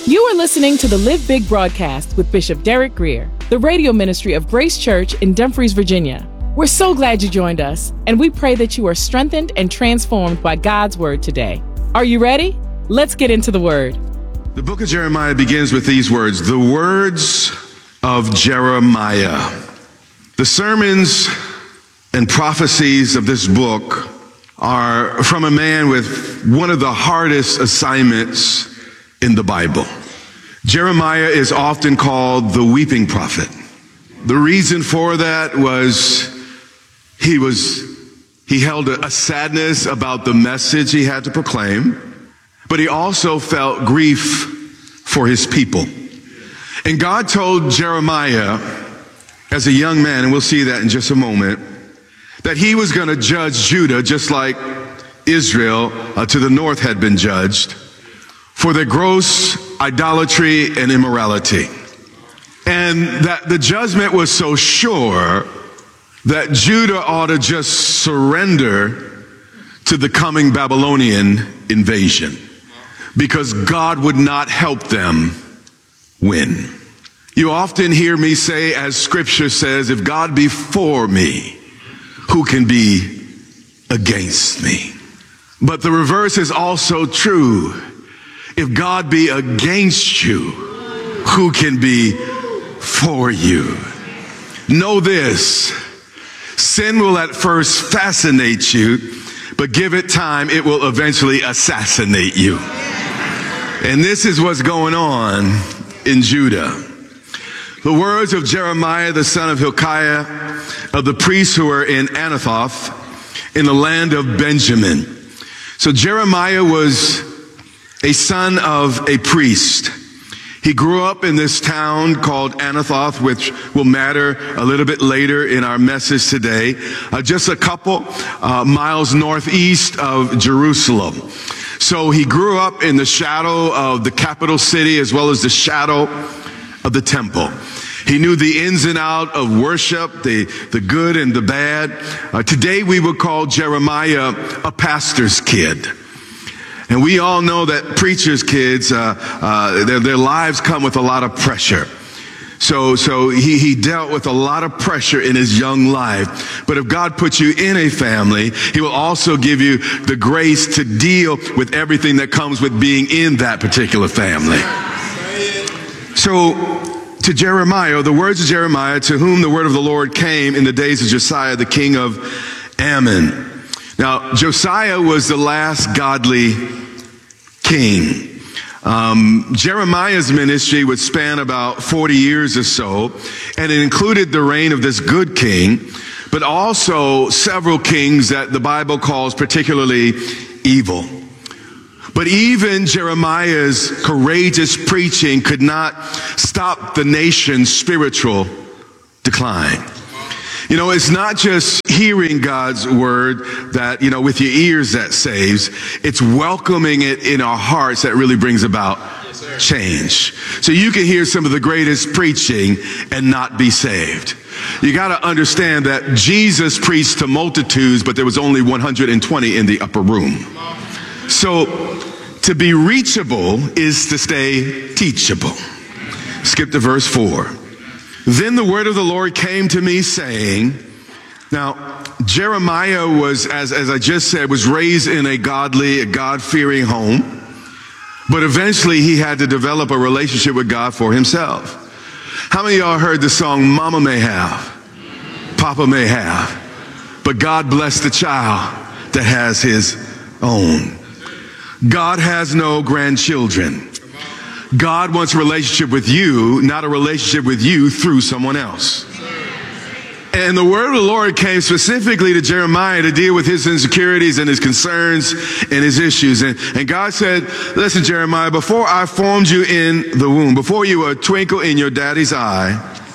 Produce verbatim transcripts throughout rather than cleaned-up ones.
You are listening to the Live Big broadcast with Bishop Derek Grier, the radio ministry of Grace Church in Dumfries, Virginia. We're so glad you joined us, and we pray that you are strengthened and transformed by God's word today. Are you ready? Let's get into the word. The book of Jeremiah begins with these words, the words of Jeremiah. The sermons and prophecies of this book are from a man with one of the hardest assignments in the Bible. Jeremiah is often called the weeping prophet. The reason for that was he was he held a, a sadness about the message he had to proclaim, but he also felt grief for his people. And God told Jeremiah as a young man, and we'll see that in just a moment, that he was going to judge Judah just like Israel uh, to the north had been judged for their gross idolatry and immorality. And that the judgment was so sure that Judah ought to just surrender to the coming Babylonian invasion because God would not help them win. You often hear me say, as scripture says, if God be for me, who can be against me? But the reverse is also true. If God be against you, who can be for you? Know this, sin will at first fascinate you, but give it time, it will eventually assassinate you. And this is what's going on in Judah. The words of Jeremiah, the son of Hilkiah, of the priests who were in Anathoth, in the land of Benjamin. So Jeremiah was a son of a priest. He grew up in this town called Anathoth, which will matter a little bit later in our message today, uh, just a couple uh, miles northeast of Jerusalem. So he grew up in the shadow of the capital city as well as the shadow of the temple. He knew the ins and out of worship, the, the good and the bad. Uh, today we would call Jeremiah a pastor's kid. And we all know that preachers' kids, uh, uh, their, their lives come with a lot of pressure. So, so he, he dealt with a lot of pressure in his young life. But if God puts you in a family, he will also give you the grace to deal with everything that comes with being in that particular family. So, to Jeremiah, the words of Jeremiah, to whom the word of the Lord came in the days of Josiah, the king of Ammon. Now, Josiah was the last godly king. Um, Jeremiah's ministry would span about forty years or so, and it included the reign of this good king, but also several kings that the Bible calls particularly evil. But even Jeremiah's courageous preaching could not stop the nation's spiritual decline. You know, it's not just hearing God's word that, you know, with your ears that saves. It's welcoming it in our hearts that really brings about change. So you can hear some of the greatest preaching and not be saved. You got to understand that Jesus preached to multitudes, but there was only one hundred twenty in the upper room. So to be reachable is to stay teachable. Skip to verse four. Then the word of the Lord came to me saying, now Jeremiah was, as, as I just said, was raised in a godly, a God-fearing home, but eventually he had to develop a relationship with God for himself. How many of y'all heard the song, Mama May Have, Papa May Have, but God bless the child that has his own. God has no grandchildren. God wants a relationship with you, not a relationship with you through someone else. And the word of the Lord came specifically to Jeremiah to deal with his insecurities and his concerns and his issues. And, and God said, listen, Jeremiah, before I formed you in the womb, before you were a twinkle in your daddy's eye,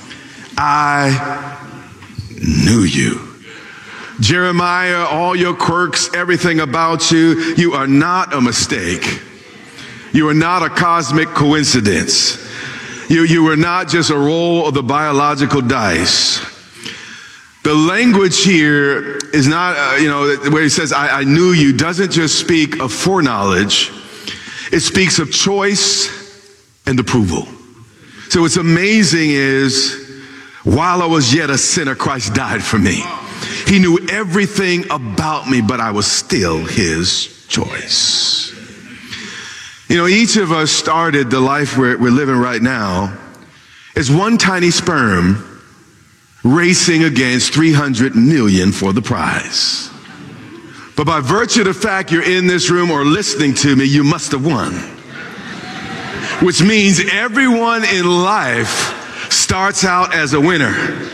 I knew you. Jeremiah, all your quirks, everything about you, you are not a mistake. You are not a cosmic coincidence. You, you were not just a roll of the biological dice. The language here is not, uh, you know, where he says, I, I knew you, doesn't just speak of foreknowledge. It speaks of choice and approval. So what's amazing is, while I was yet a sinner, Christ died for me. He knew everything about me, but I was still his choice. You know, each of us started the life we're, we're living right now as one tiny sperm racing against three hundred million for the prize. But by virtue of the fact you're in this room or listening to me, you must have won. Which means everyone in life starts out as a winner.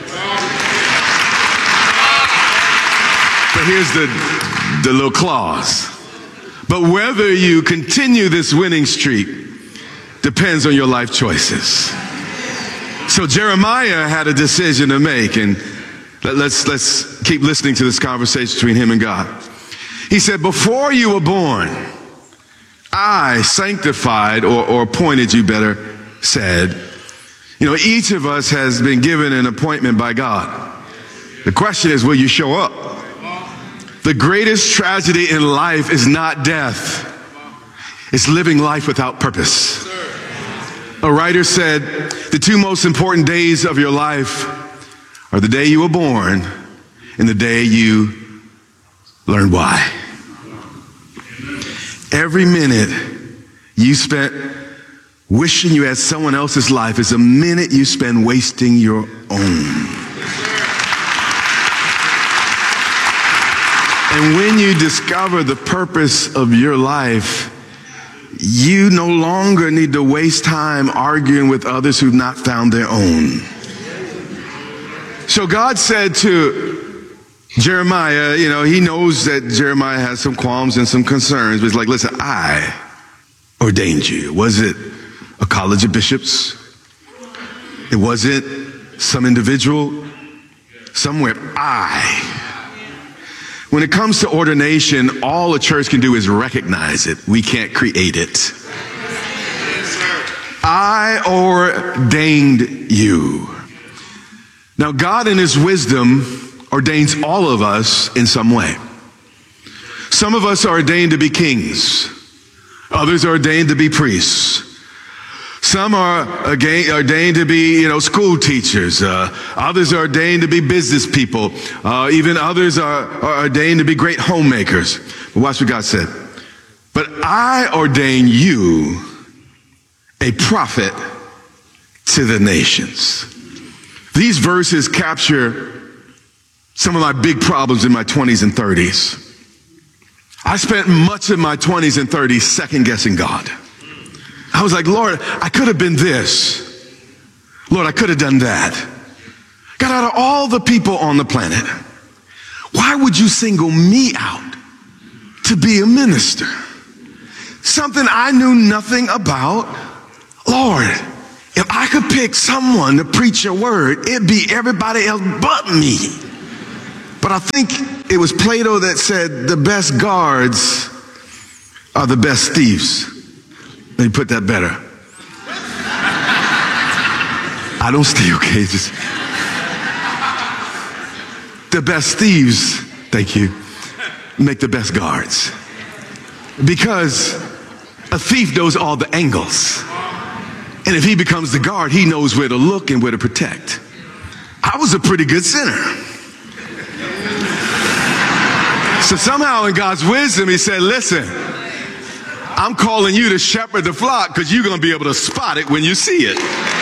But here's the, the little clause. But whether you continue this winning streak depends on your life choices. So Jeremiah had a decision to make, and let's, let's keep listening to this conversation between him and God. He said, before you were born, I sanctified or, or appointed, you better said. You know, each of us has been given an appointment by God. The question is, will you show up? The greatest tragedy in life is not death. It's living life without purpose. A writer said, the two most important days of your life are the day you were born and the day you learned why. Every minute you spent wishing you had someone else's life is a minute you spend wasting your own. And when you discover the purpose of your life, you no longer need to waste time arguing with others who've not found their own. So God said to Jeremiah, you know, he knows that Jeremiah has some qualms and some concerns, but he's like, listen, I ordained you. Was it a college of bishops? It wasn't some individual somewhere. I. When it comes to ordination, all a church can do is recognize it. We can't create it. I ordained you. Now, God in his wisdom ordains all of us in some way. Some of us are ordained to be kings. Others are ordained to be priests. Some are ordained to be, you know, school teachers. Uh, others are ordained to be business people. Uh, even others are, are ordained to be great homemakers. But watch what God said. But I ordain you a prophet to the nations. These verses capture some of my big problems in my twenties and thirties. I spent much of my twenties and thirties second guessing God. I was like, Lord, I could have been this. Lord, I could have done that. God, out of all the people on the planet, why would you single me out to be a minister? Something I knew nothing about. Lord, if I could pick someone to preach your word, it'd be everybody else but me. But I think it was Plato that said the best guards are the best thieves. Let me put that better. I don't steal, okay? Just the best thieves, thank you, make the best guards. Because a thief knows all the angles. And if he becomes the guard, he knows where to look and where to protect. I was a pretty good sinner. So somehow in God's wisdom, he said, listen, I'm calling you to shepherd the flock because you're going to be able to spot it when you see it.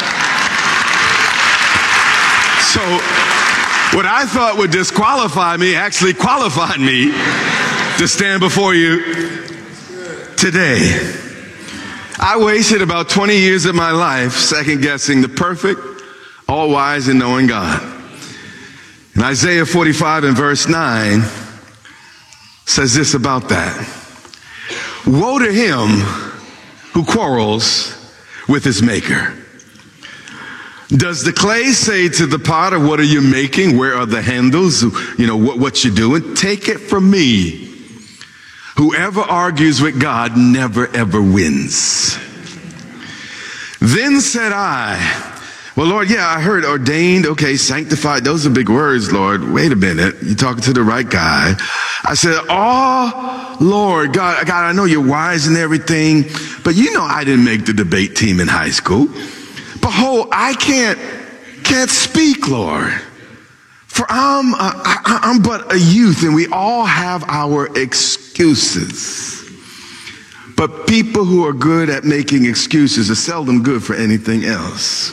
So what I thought would disqualify me actually qualified me to stand before you today. I wasted about twenty years of my life second guessing the perfect, all wise and knowing God. And Isaiah forty-five and verse nine says this about that. Woe to him who quarrels with his maker. Does the clay say to the potter, what are you making? Where are the handles? You know, what, what you doing? Take it from me. Whoever argues with God never ever wins. Then said I, well, Lord, yeah, I heard ordained, okay, sanctified. Those are big words, Lord. Wait a minute. You're talking to the right guy. I said, all Oh, Lord, God, God, I know you're wise and everything, but you know I didn't make the debate team in high school. Behold, I can't, can't speak, Lord. For I'm, uh, I, I'm but a youth, and we all have our excuses. But people who are good at making excuses are seldom good for anything else.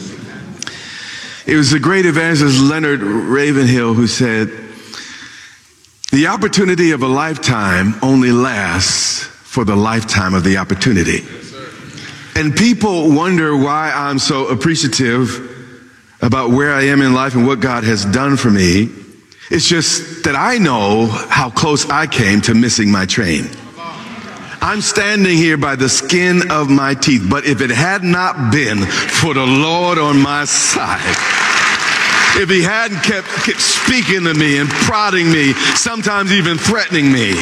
It was the great evangelist Leonard Ravenhill who said, the opportunity of a lifetime only lasts for the lifetime of the opportunity. And people wonder why I'm so appreciative about where I am in life and what God has done for me. It's just that I know how close I came to missing my train. I'm standing here by the skin of my teeth, but if it had not been for the Lord on my side, if he hadn't kept, kept speaking to me and prodding me, sometimes even threatening me,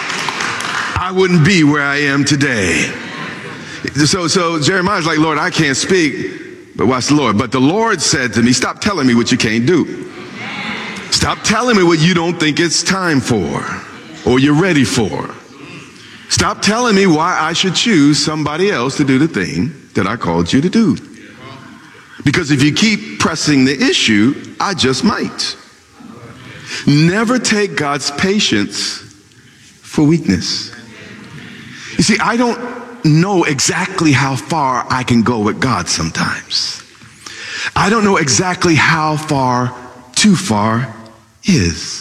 I wouldn't be where I am today. So, so Jeremiah's like, Lord, I can't speak, but watch the Lord. But the Lord said to me, stop telling me what you can't do. Stop telling me what you don't think it's time for or you're ready for. Stop telling me why I should choose somebody else to do the thing that I called you to do. Because if you keep pressing the issue, I just might. Never take God's patience for weakness. You see, I don't know exactly how far I can go with God sometimes. I don't know exactly how far too far is.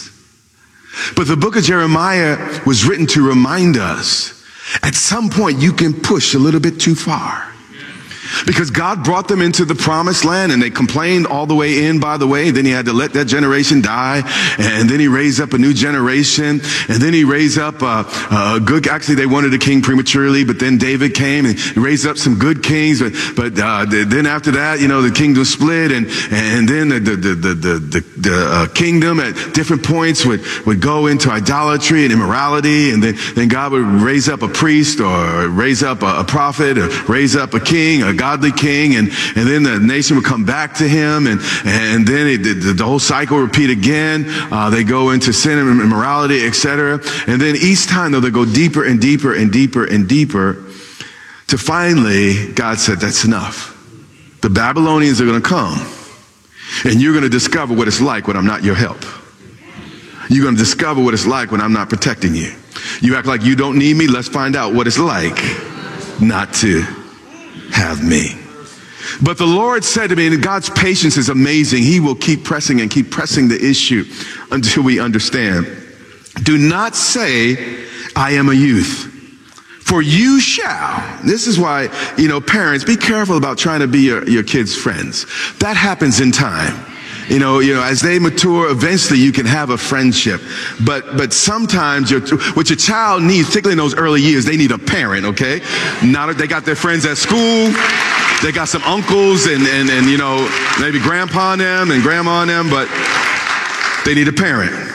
But the book of Jeremiah was written to remind us, at some point you can push a little bit too far. Because God brought them into the promised land and they complained all the way in, by the way. Then he had to let that generation die. And then he raised up a new generation. And then he raised up a, a good, actually they wanted a king prematurely, but then David came and he raised up some good kings. But, but uh, then after that, you know, the kingdom split and, and then the, the, the, the, the, the uh, kingdom at different points would, would go into idolatry and immorality. And then, then God would raise up a priest or raise up a, a prophet or raise up a king, a godly king, and, and then the nation would come back to him, and, and then it, the, the whole cycle would repeat again. Uh, they go into sin and immorality, et cetera. And then each time, though, they go deeper and deeper and deeper and deeper, to finally, God said, that's enough. The Babylonians are going to come, and you're going to discover what it's like when I'm not your help. You're going to discover what it's like when I'm not protecting you. You act like you don't need me. Let's find out what it's like not to have me. But the Lord said to me, and God's patience is amazing. He will keep pressing and keep pressing the issue until we understand. Do not say, I am a youth, for you shall. This is why, you know, parents, be careful about trying to be your, your kids' friends. That happens in time. You know, you know, as they mature, eventually you can have a friendship. But, but sometimes your, what your child needs, particularly in those early years, they need a parent, okay? Now that they got their friends at school, they got some uncles and, and, and, you know, maybe grandpa and them and grandma and them, but they need a parent.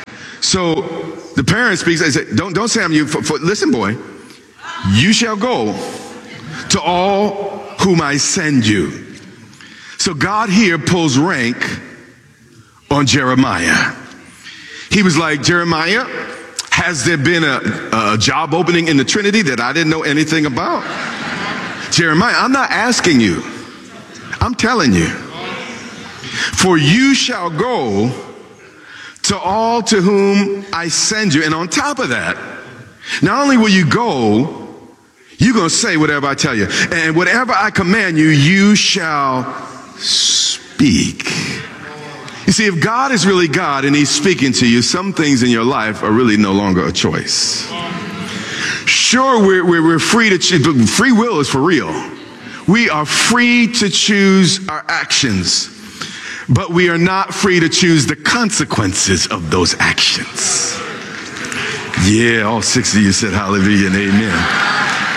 So the parent speaks, they say, don't, don't say I'm you, for, for, listen, boy, you shall go to all whom I send you. So God here pulls rank on Jeremiah. He was like, Jeremiah, has there been a, a job opening in the Trinity that I didn't know anything about? Jeremiah, I'm not asking you. I'm telling you. For you shall go to all to whom I send you. And on top of that, not only will you go, you're going to say whatever I tell you. And whatever I command you, you shall speak. You see, if God is really God and he's speaking to you, some things in your life are really no longer a choice. Sure, we're, we're, we're free to choose, but free will is for real. We are free to choose our actions, but we are not free to choose the consequences of those actions. Yeah, all six of you said hallelujah and amen.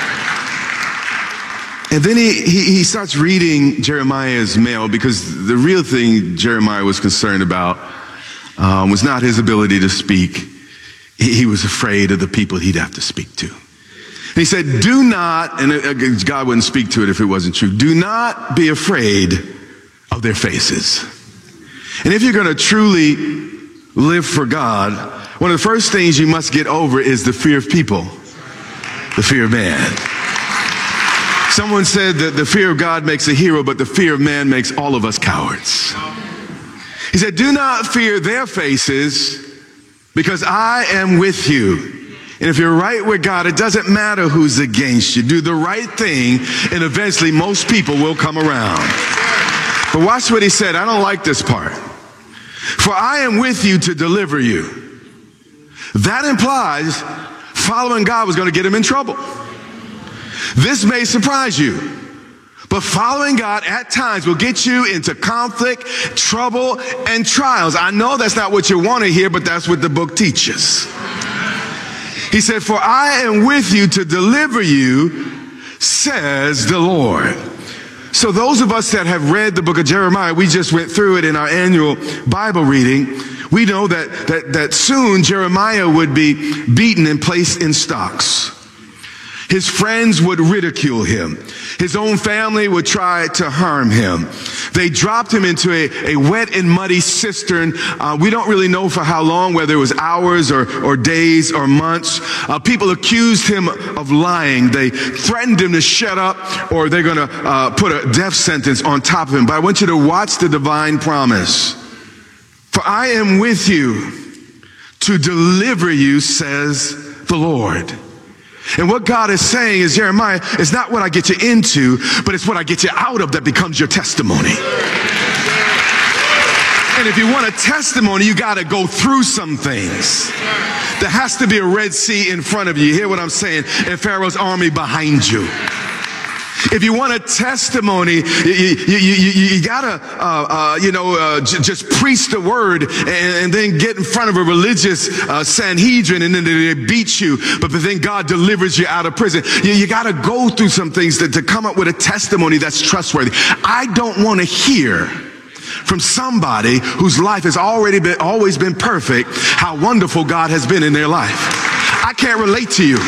And then he, he, he starts reading Jeremiah's mail, because the real thing Jeremiah was concerned about um, was not his ability to speak. He, he was afraid of the people he'd have to speak to. And he said, do not, and God wouldn't speak to it if it wasn't true, do not be afraid of their faces. And if you're going to truly live for God, one of the first things you must get over is the fear of people, the fear of man. Someone said that the fear of God makes a hero, but the fear of man makes all of us cowards. He said, do not fear their faces, because I am with you. And if you're right with God, it doesn't matter who's against you. Do the right thing, and eventually most people will come around. But watch what he said. I don't like this part. For I am with you to deliver you. That implies following God was going to get him in trouble. This may surprise you, but following God at times will get you into conflict, trouble, and trials. I know that's not what you want to hear, but that's what the book teaches. He said, for I am with you to deliver you, says the Lord. So those of us that have read the book of Jeremiah, we just went through it in our annual Bible reading. We know that, that, that soon Jeremiah would be beaten and placed in stocks. His friends would ridicule him. His own family would try to harm him. They dropped him into a, a wet and muddy cistern. Uh, we don't really know for how long, whether it was hours or, or days or months. Uh, people accused him of lying. They threatened him to shut up, or they're going to uh, put a death sentence on top of him. But I want you to watch the divine promise. For I am with you to deliver you, says the Lord. And what God is saying is, Jeremiah, it's not what I get you into, but it's what I get you out of that becomes your testimony. And if you want a testimony, you got to go through some things. There has to be a Red Sea in front of you. You hear what I'm saying? And Pharaoh's army behind you. If you want a testimony, you, you, you, you gotta, uh, uh, you know, uh, j- just preach the word and, and then get in front of a religious uh, Sanhedrin, and then they beat you. But, but then God delivers you out of prison. You, you gotta go through some things to, to come up with a testimony that's trustworthy. I don't want to hear from somebody whose life has already been, always been perfect, how wonderful God has been in their life. I can't relate to you.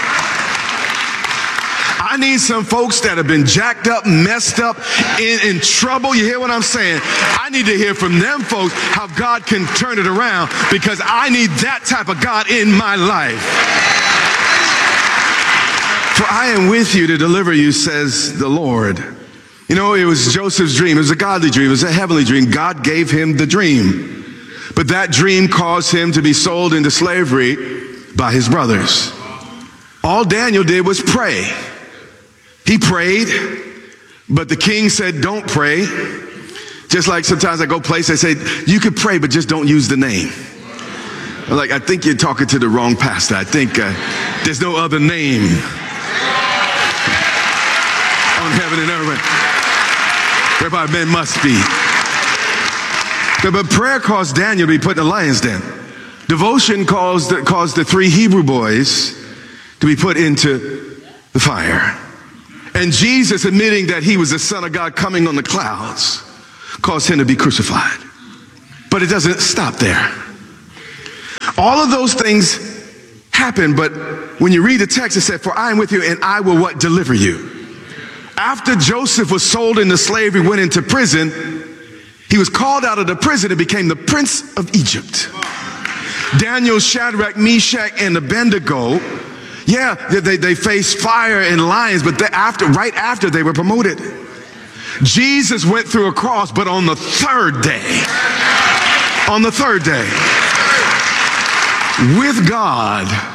I need some folks that have been jacked up, messed up, in, in trouble. You hear what I'm saying? I need to hear from them folks how God can turn it around, because I need that type of God in my life. For I am with you to deliver you, says the Lord. You know, it was Joseph's dream. It was a godly dream. It was a heavenly dream. God gave him the dream. But that dream caused him to be sold into slavery by his brothers. All Daniel did was pray. He prayed, but the king said, don't pray. Just like sometimes I go places, they say, you could pray, but just don't use the name. I'm like, I think you're talking to the wrong pastor. I think uh, there's no other name on heaven and earth whereby men must be. But, but prayer caused Daniel to be put in the lion's den. Devotion caused the, caused the three Hebrew boys to be put into the fire. And Jesus, admitting that he was the Son of God coming on the clouds, caused him to be crucified. But it doesn't stop there. All of those things happen, but when you read the text, it said, for I am with you and I will what? Deliver you. After Joseph was sold into slavery, went into prison, he was called out of the prison and became the Prince of Egypt. Daniel, Shadrach, Meshach, and Abednego, yeah, they, they faced fire and lions, but they, after, right after they were promoted. Jesus went through a cross, but on the third day, on the third day, with God,